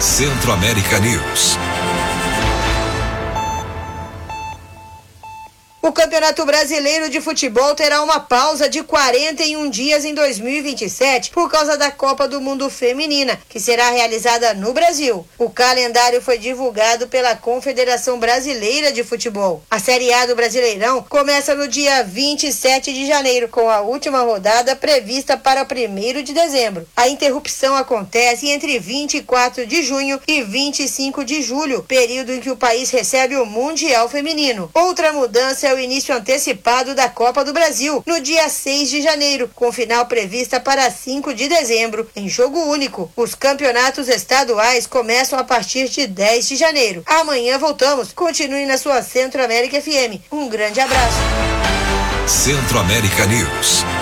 Centro-América News. O Campeonato Brasileiro de Futebol terá uma pausa de 41 dias em 2027 por causa da Copa do Mundo Feminina, que será realizada no Brasil. O calendário foi divulgado pela Confederação Brasileira de Futebol. A Série A do Brasileirão começa no dia 27 de janeiro, com a última rodada prevista para 1º de dezembro. A interrupção acontece entre 24 de junho e 25 de julho, período em que o país recebe o Mundial Feminino. Outra mudança é o início antecipado da Copa do Brasil, no dia 6 de janeiro, com final prevista para 5 de dezembro, em jogo único. Os campeonatos estaduais começam a partir de 10 de janeiro. Amanhã voltamos. Continue na sua Centro-América FM. Um grande abraço. Centro-América News.